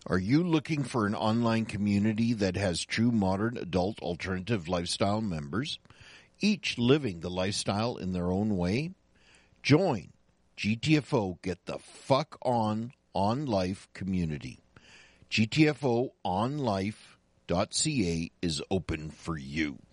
Are you looking for an online community that has true modern adult alternative lifestyle members, each living the lifestyle in their own way? Join GTFO Get the Fuck On Life community. GTFOonlife.ca is open for you.